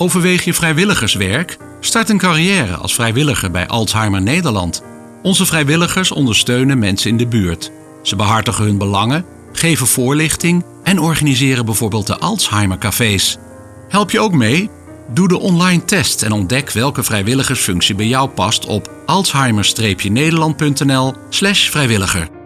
Overweeg je vrijwilligerswerk? Start een carrière als vrijwilliger bij Alzheimer Nederland. Onze vrijwilligers ondersteunen mensen in de buurt. Ze behartigen hun belangen, geven voorlichting en organiseren bijvoorbeeld de Alzheimer-cafés. Help je ook mee? Doe de online test en ontdek welke vrijwilligersfunctie bij jou past op alzheimer-nederland.nl/vrijwilliger.